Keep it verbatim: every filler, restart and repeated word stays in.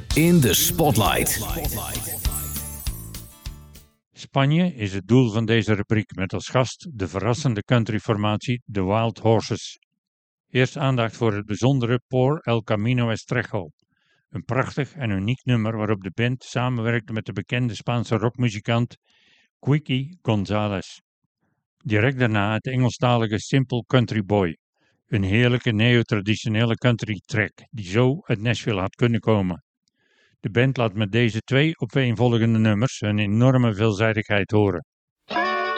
In de Spotlight. Spanje is het doel van deze rubriek met als gast de verrassende countryformatie The Wild Horses. Eerst aandacht voor het bijzondere Por el Camino Estrecho, een prachtig en uniek nummer waarop de band samenwerkte met de bekende Spaanse rockmuzikant Quiqui González. Direct daarna het Engelstalige Simple Country Boy, een heerlijke neo-traditionele country track die zo uit Nashville had kunnen komen. De band laat met deze twee opeenvolgende nummers hun enorme veelzijdigheid horen.